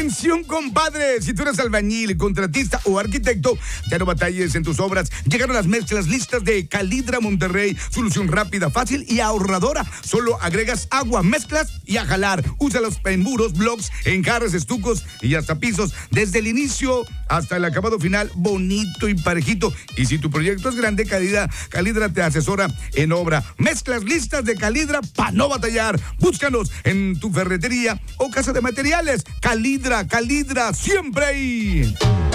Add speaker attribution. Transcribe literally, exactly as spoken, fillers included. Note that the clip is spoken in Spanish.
Speaker 1: Atención, compadre, si tú eres albañil, contratista o arquitecto, ya no batalles en tus obras. Llegaron las mezclas listas de Calidra Monterrey. Solución rápida, fácil y ahorradora. Solo agregas agua, mezclas y a jalar. Úsalos en muros, blocks, enjarres, estucos y hasta pisos. Desde el inicio hasta el acabado final, bonito y parejito. Y si tu proyecto es grande, Calidra, Calidra te asesora en obra. Mezclas listas de Calidra para no batallar. Búscanos en tu ferretería o casa de materiales. Calidra, Calidra, siempre ahí.